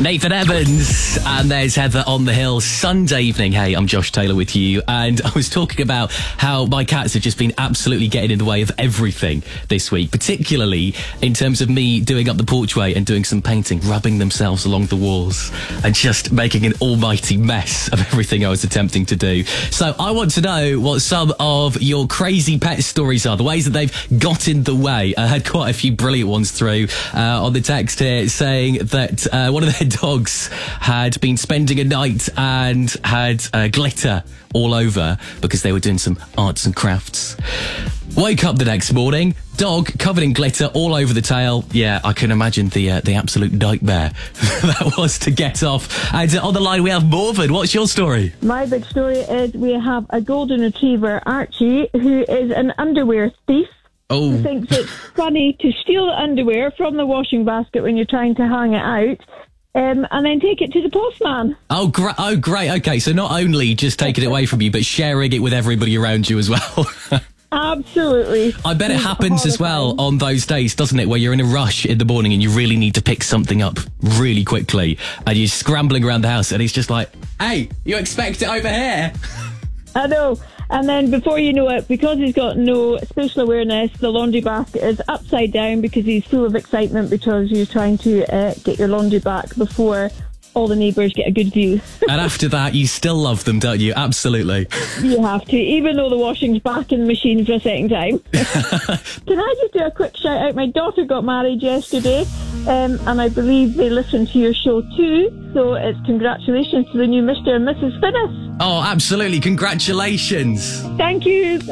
Nathan Evans, and there's Heather on the Hill. Sunday evening. Hey, I'm Josh Taylor with you, and I was talking about how my cats have just been absolutely getting in the way of everything this week, particularly in terms of me doing up the porchway and doing some painting, rubbing themselves along the walls and just making an almighty mess of everything I was attempting to do. So I want to know what some of your crazy pet stories are, the ways that they've got in the way. I had quite a few brilliant ones through on the text here saying that one of their dogs had been spending a night and had glitter all over because they were doing some arts and crafts. Wake up the next morning, dog covered in glitter all over the tail. Yeah, I can imagine the absolute nightmare that was to get off. And on the line we have Morven. What's your story? My big story is we have a golden retriever, Archie, who is an underwear thief. Oh. Who thinks it's funny to steal the underwear from the washing basket when you're trying to hang it out. And then take it to the postman. Oh, great. Okay, so not only just taking it away from you, but sharing it with everybody around you as well. Absolutely. I bet it happens as well on those days, doesn't it, where you're in a rush in the morning and you really need to pick something up really quickly and you're scrambling around the house and it's just like, hey, you expect it over here? I know. And then before you know it, because he's got no spatial awareness, the laundry basket is upside down because he's full of excitement because you're trying to get your laundry back before all the neighbours get a good view. And after that, you still love them, don't you? Absolutely. You have to, even though the washing's back in the machine for a second time. Can I just do a quick shout out? My daughter got married yesterday, and I believe they listened to your show too. So it's congratulations to the new Mr. and Mrs. Finnis. Oh, absolutely. Congratulations. Thank you.